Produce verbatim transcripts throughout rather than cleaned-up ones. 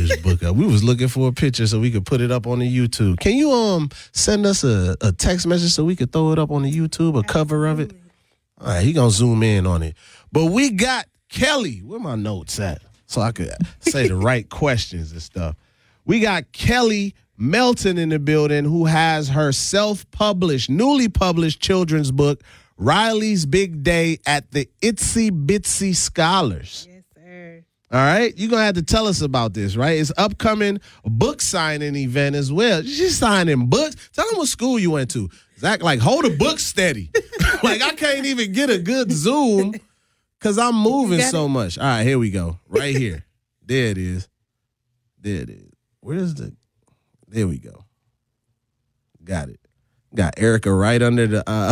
children's book up. We was looking for a picture so we could put it up on the YouTube. Can you um send us a, a text message so we could throw it up on the YouTube, a cover of it? All right, he gonna zoom in on it. But we got Kelly. Where my notes at? So I could say the right questions and stuff. We got Kelly Melton in the building, who has her self-published, newly published children's book, Riley's Big Day at the Itsy Bitsy Scholars. Yes, sir. All right? You're going to have to tell us about this, right? It's upcoming book signing event as well. She's signing books. Tell them what school you went to. Zach, like, hold a book steady. Like, I can't even get a good zoom because I'm moving so it? much. All right, here we go. Right here. There it is. There it is. Where's the... There we go. Got it. Got Erica right under the uh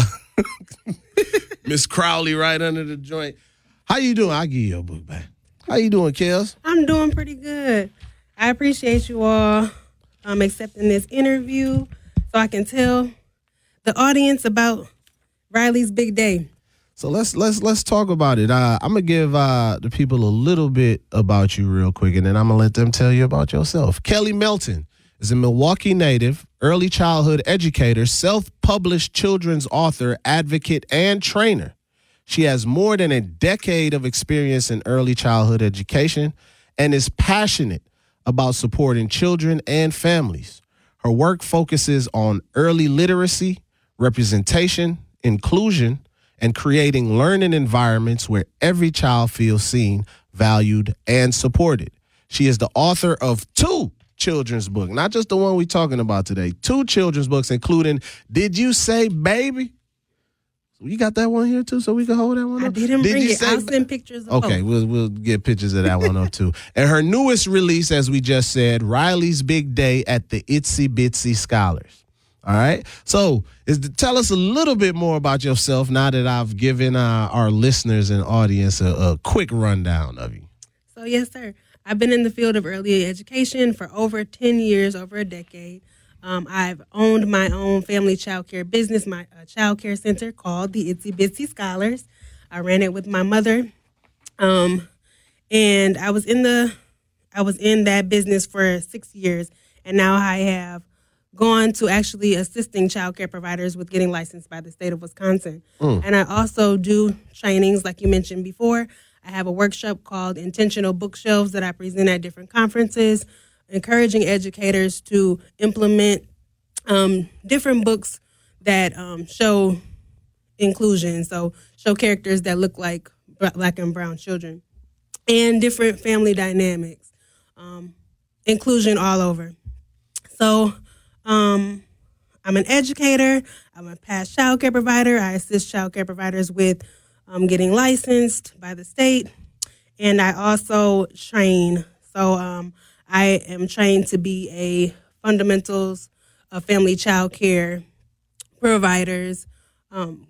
Miss Crowley right under the joint. How you doing? I'll give you your book back. How you doing, Kels? I'm doing pretty good. I appreciate you all um accepting this interview so I can tell the audience about Riley's Big Day. So let's let's let's talk about it. Uh, I'm gonna give uh, the people a little bit about you real quick, and then I'm gonna let them tell you about yourself. Kelly Melton is a Milwaukee native, early childhood educator, self-published children's author, advocate, and trainer. She has more than a decade of experience in early childhood education and is passionate about supporting children and families. Her work focuses on early literacy, representation, inclusion, and creating learning environments where every child feels seen, valued, and supported. She is the author of two children's books, not just the one we're talking about today, two children's books, including Did You Say Baby? You got that one here, too, so we can hold that one up? I didn't Did bring you it. say I'll ba- send pictures of Okay, both. we'll, we'll get pictures of that one up, too. And her newest release, as we just said, Riley's Big Day at the Itsy Bitsy Scholars. All right? So is to tell us a little bit more about yourself now that I've given uh, our listeners and audience a, a quick rundown of you. So, yes, sir. I've been in the field of early education for over ten years, over a decade. Um, I've owned my own family child care business, my uh, child care center called the Itsy Bitsy Scholars. I ran it with my mother, um, and I was in the, I was in that business for six years, and now I have gone to actually assisting child care providers with getting licensed by the state of Wisconsin. Mm. And I also do trainings, like you mentioned before. I have a workshop called Intentional Bookshelves that I present at different conferences, encouraging educators to implement um, different books that um, show inclusion, so show characters that look like black and brown children, and different family dynamics, um, inclusion all over. So um, I'm an educator. I'm a past child care provider. I assist child care providers with um, getting licensed by the state, and I also train. So um, I am trained to be a fundamentals of family child care providers um,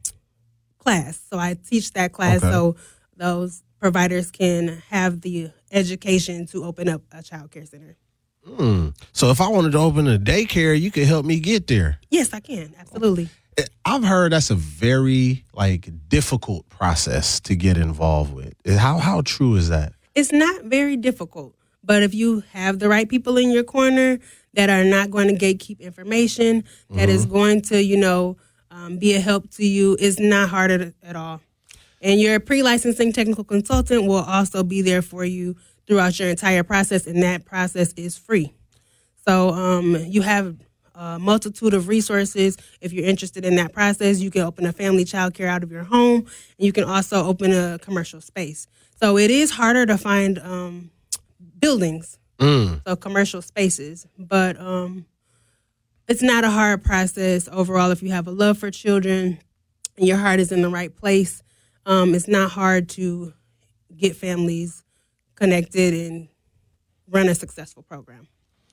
class. So I teach that class okay. so those providers can have the education to open up a child care center. Mm. So if I wanted to open a daycare, you could help me get there. Yes, I can. Absolutely. I've heard that's a very like difficult process to get involved with. How how true is that? It's not very difficult, but if you have the right people in your corner that are not going to gatekeep information, that mm-hmm. is going to, you know, um, be a help to you, it's not hard at, at all. And your pre-licensing technical consultant will also be there for you throughout your entire process, and that process is free. So um, you have a multitude of resources. If you're interested in that process, you can open a family child care out of your home, and you can also open a commercial space. So it is harder to find um, buildings, mm. so commercial spaces, but um, it's not a hard process overall. If you have a love for children and your heart is in the right place, um, it's not hard to get families connected and run a successful program.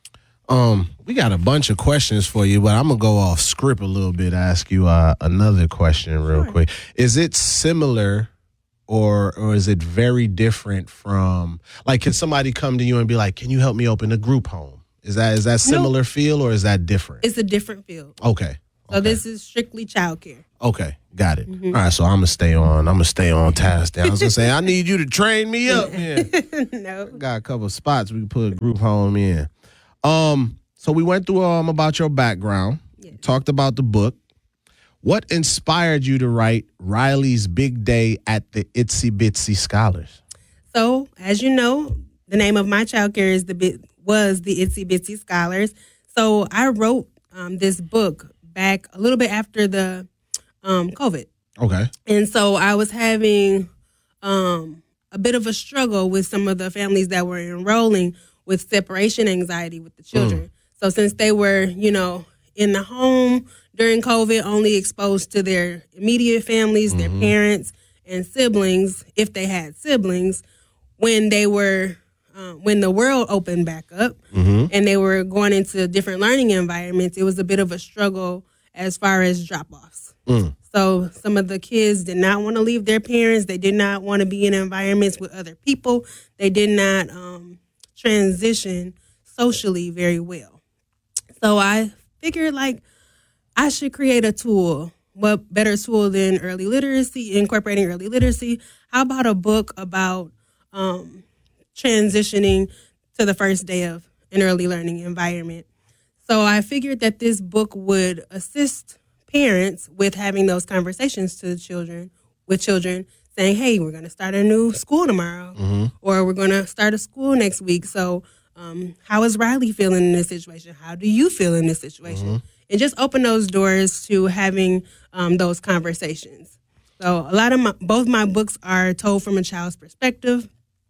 Um, we got a bunch of questions for you, but I'm gonna go off script a little bit. Ask you uh, another question real sure. quick. Is it similar, or or is it very different from? Like, can somebody come to you and be like, "Can you help me open a group home?" Is that is that similar no. feel, or is that different? It's a different feel. Okay. So okay. This is strictly childcare. Okay, got it. Mm-hmm. All right, so I'm gonna stay on. I'm gonna stay on task. There. I was gonna say I need you to train me up. Yeah. No, got a couple of spots we can put a group home in. Um, so we went through um about your background. Yes. Talked about the book. What inspired you to write Riley's Big Day at the Itsy Bitsy Scholars? So, as you know, the name of my childcare is the was the Itsy Bitsy Scholars. So I wrote um, this book back a little bit after the um, COVID. Okay. And so I was having um, a bit of a struggle with some of the families that were enrolling with separation anxiety with the children. Mm. So since they were, you know, in the home during COVID, only exposed to their immediate families, mm-hmm. their parents and siblings, if they had siblings, when they were, uh, when the world opened back up mm-hmm. and they were going into different learning environments, it was a bit of a struggle as far as drop-offs. Mm. So some of the kids did not want to leave their parents. They did not want to be in environments with other people. They did not um, transition socially very well. So I figured, like, I should create a tool. What better tool than early literacy, incorporating early literacy? How about a book about um, transitioning to the first day of an early learning environment? So I figured that this book would assist parents with having those conversations to the children, with children saying, hey, we're going to start a new school tomorrow, mm-hmm. or we're going to start a school next week. So um, how is Riley feeling in this situation? How do you feel in this situation? Mm-hmm. And just open those doors to having um, those conversations. So a lot of my, both my books are told from a child's perspective,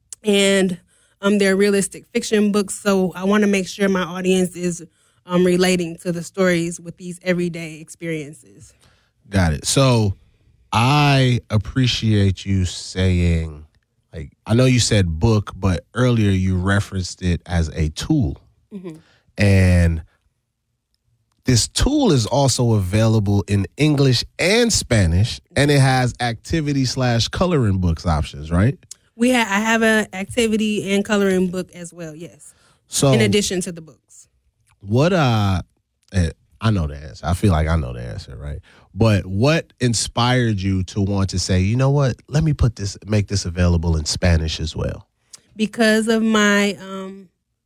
and um, they're realistic fiction books. So I want to make sure my audience is um, relating to the stories with these everyday experiences. Got it. So I appreciate you saying, like, I know you said book, but earlier you referenced it as a tool. Mm-hmm. And this tool is also available in English and Spanish, and it has activity slash coloring books options, right? We ha- I have an activity and coloring book as well, yes. So, in addition to the books. What, uh, I know the answer. I feel like I know the answer, right? But what inspired you to want to say, you know what, let me put this, make this available in Spanish as well? Because of my um,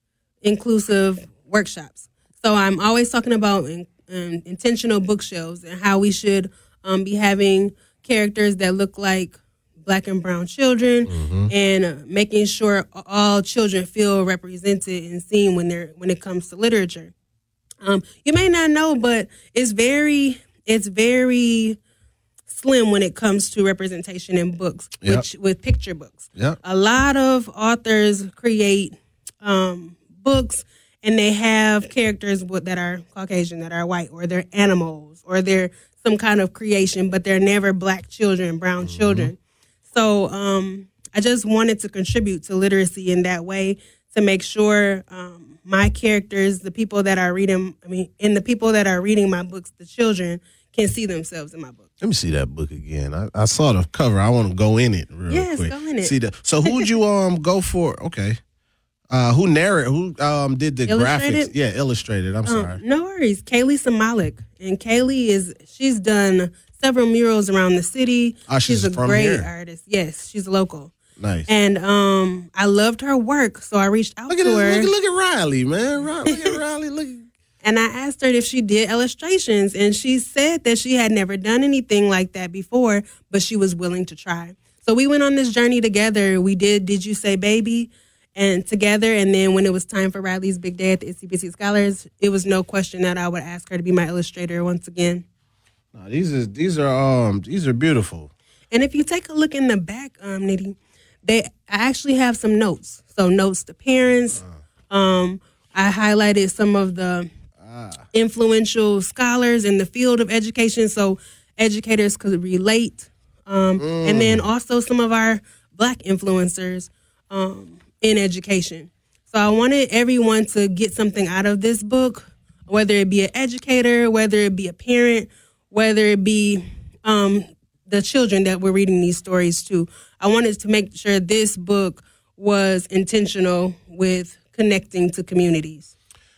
inclusive workshops. So I'm always talking about in, um, intentional bookshelves and how we should um, be having characters that look like Black and brown children, mm-hmm. and uh, making sure all children feel represented and seen when they're when it comes to literature. Um, you may not know, but it's very it's very slim when it comes to representation in books, yep. which with picture books. Yep. A lot of authors create um, books. And they have characters that are Caucasian, that are white, or they're animals, or they're some kind of creation, but they're never Black children, brown mm-hmm. children. So um, I just wanted to contribute to literacy in that way, to make sure um, my characters, the people that are reading, I mean, and the people that are reading my books, the children, can see themselves in my book. Let me see that book again. I, I saw the cover. I want to go in it real yes, quick. Yes, go in it. See the, so who would you um go for? Okay. Uh, who narrated? Who um did the illustrated? graphics? Yeah, illustrated. I'm um, sorry. No worries. Kaylee Samalik, and Kaylee is she's done several murals around the city. Oh, she's, she's a from great here. artist. Yes, she's local. Nice. And um, I loved her work, so I reached out look at to this, her. Look, look at Riley, man. Look at Riley. Look. And I asked her if she did illustrations, and she said that she had never done anything like that before, but she was willing to try. So we went on this journey together. We did Did You Say Baby? And together, and then when it was time for Riley's Big Day at the Itsy Bitsy Scholars, it was no question that I would ask her to be my illustrator once again. No, these are these are um these are beautiful. And if you take a look in the back, um, Nitty, they I actually have some notes. So notes to parents. Uh. Um, I highlighted some of the uh. influential scholars in the field of education, so educators could relate. Um, mm. And then also some of our Black influencers. Um, in education. So I wanted everyone to get something out of this book, whether it be an educator, whether it be a parent, whether it be um, the children that we're reading these stories to. I wanted to make sure this book was intentional with connecting to communities.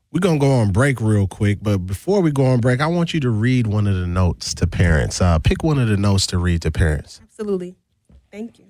We're going to go on break real quick, but before we go on break, I want you to read one of the notes to parents. Uh, pick one of the notes to read to parents. Absolutely. Thank you.